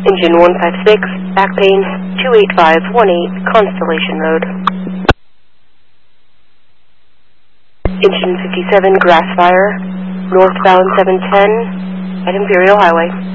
Engine 156, back pain, 28518, Constellation Road. Engine 57, grass fire, northbound 710 at Imperial Highway.